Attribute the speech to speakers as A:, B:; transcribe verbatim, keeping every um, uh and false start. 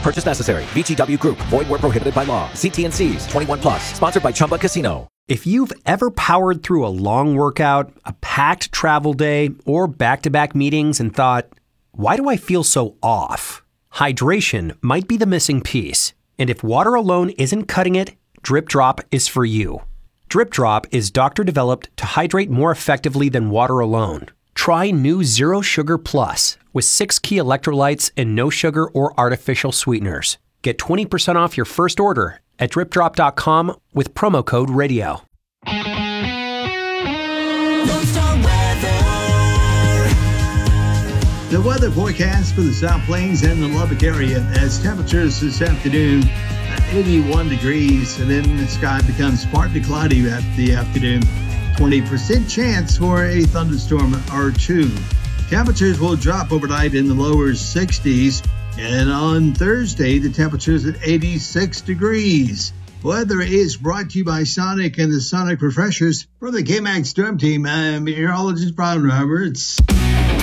A: purchase necessary. V G W Group. Void where prohibited by law. See T and C's. twenty-one plus. Sponsored by Chumba Casino.
B: If you've ever powered through a long workout, a packed travel day, or back-to-back meetings and thought, why do I feel so off? Hydration might be the missing piece. And if water alone isn't cutting it, Drip Drop is for you. Drip Drop is doctor-developed to hydrate more effectively than water alone. Try new Zero Sugar Plus with six key electrolytes and no sugar or artificial sweeteners. Get twenty percent off your first order at drip drop dot com with promo code radio.
C: The weather forecast for the South Plains and the Lubbock area as temperatures this afternoon at eighty-one degrees, and then the sky becomes partly cloudy at the afternoon. twenty percent chance for a thunderstorm or two. Temperatures will drop overnight in the lower sixties, and on Thursday the temperatures at eighty-six degrees. Weather is brought to you by Sonic and the Sonic Refreshers. For the K-Max Storm Team, I'm meteorologist Brian Roberts.